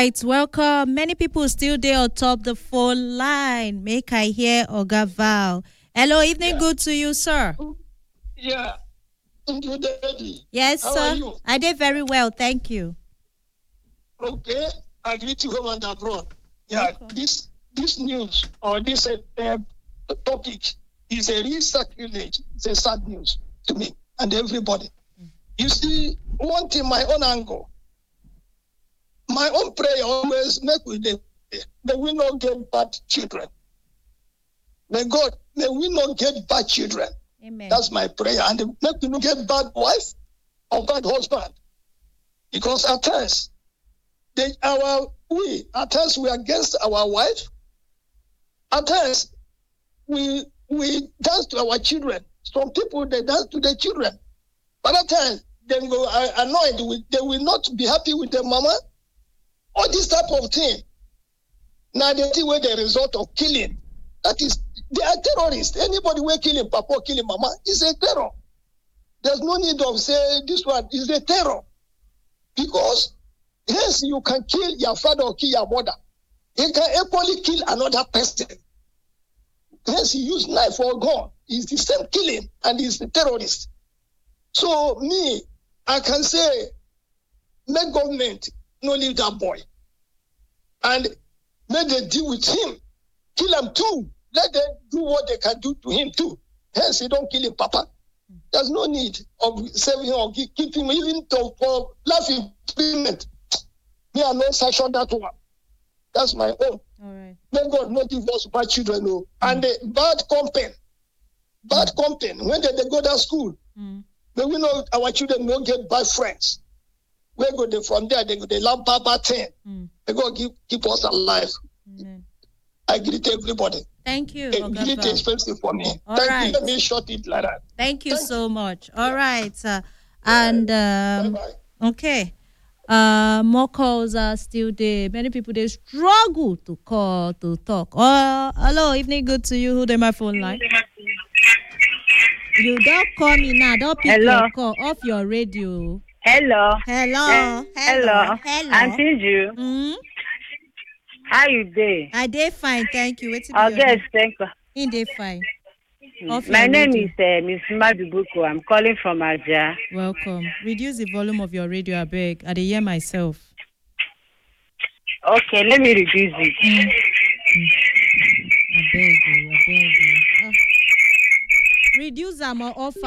right, welcome. Many people still there on top the phone line. Make I hear Oga Val. Hello, evening good to you, sir. Yeah. Thank you, Daddy. Yes, How sir. are you? I did very well, thank you. Okay. I greet you home and abroad. Yeah. Welcome. This news or this topic is a real sacrilege. It's a sad news to me and everybody. You see, one thing, my own angle, my own prayer always make with them that we not get bad children. May we not get bad children. Amen. That's my prayer. And make we not get bad wife or bad husband. Because at times, we are against our wife. At times, we dance to our children. Some people, they dance to their children. But at times, they go annoyed they will not be happy with their mama. All this type of thing. Now they see where the result of killing. That is, they are terrorists. Anybody who killing papa or killing mama is a terror. There's no need of say this one is a terror. Because yes, you can kill your father or kill your mother. You can equally kill another person. Yes, you use knife or gun. It's the same killing and it's the terrorist. So me, I can say, make government no leave that boy. And make them deal with him. Kill him too. Let them do what they can do to him too. Hence, he don't kill him, Papa. There's no need of saving him or keep him even for life imprisonment. Me, I no sanction that one. That's my own. All right. May God not give us bad children, no. And the bad company. When they go to school, may we know our children don't get bad friends. We go there from there, they love Baba 10. They go keep us alive. Amen. I greet everybody. Thank you, It Oga is Val. expensive for me. All Thank right. you. Let me short it like that. Thank you Thank so much. All right. And Bye-bye. okay. More calls are still there. Many people they struggle to call to talk. Hello, evening good to you. Who dey my phone line? You don't call me now. Don't pick Hello. your call off your radio. Hello. Hello. Hello. Auntie Ju, Hmm? how you dey? I dey fine, thank you. Waiting I'll get thank you. in dey fine. Off My your name radio. is Miss Madubuko. I'm calling from Aja. Welcome. Reduce the volume of your radio, I beg. I dey hear myself. Okay, let me reduce it. I beg you. Reduce am or off